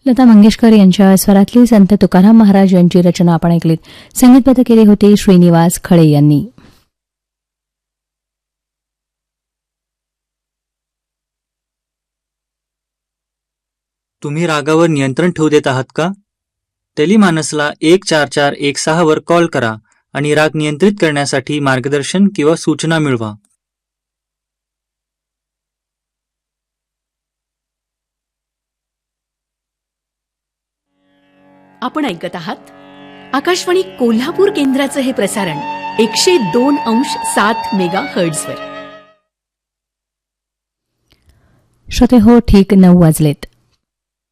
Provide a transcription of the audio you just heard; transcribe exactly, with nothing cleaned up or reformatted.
लता मंगेशकर यांच्या स्वरातली संत तुकाराम महाराज यांची रचना आपण ऐकलीत. संगीतबद्ध केली होती श्रीनिवास खळे यांनी. तुम्ही रागावर नियंत्रण ठेवू देत आहात का? टेलिमानसला एक चार चार एक सहा वर कॉल करा आणि राग नियंत्रित करण्यासाठी मार्गदर्शन किंवा सूचना मिळवा. आपण ऐकत आहात आकाशवाणी कोल्हापूर केंद्राचं हे प्रसारण एकशे दोन अंश सात मेगा हर्ट्झवर. श्रोते हो, ठीक नऊ वाजलेत.